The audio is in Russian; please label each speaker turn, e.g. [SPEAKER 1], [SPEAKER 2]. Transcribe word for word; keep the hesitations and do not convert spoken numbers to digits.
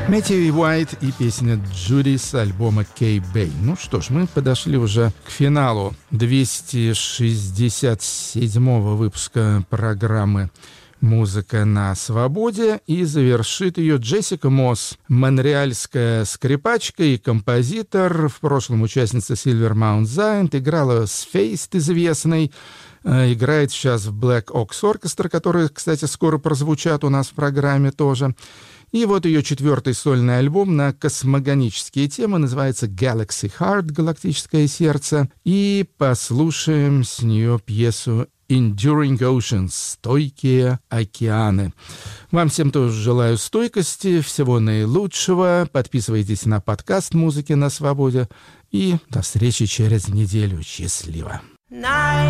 [SPEAKER 1] Мэтью Уайт и песня «Джуди» с альбома Кей Бэй. Ну что ж, мы подошли уже к финалу двести шестьдесят седьмого выпуска программы «Музыка на свободе», и завершит ее Джессика Мосс, монреальская скрипачка и композитор, в прошлом участница Silver Mount Giant, играла с Фейст известной, играет сейчас в Black Ox Orchestra, которые, кстати, скоро прозвучат у нас в программе тоже. И вот ее четвертый сольный альбом на космогонические темы называется Galaxy Heart, галактическое сердце. И послушаем с нее пьесу Enduring Oceans, стойкие океаны. Вам всем тоже желаю стойкости, всего наилучшего. Подписывайтесь на подкаст «Музыки на свободе». И до встречи через неделю. Счастливо.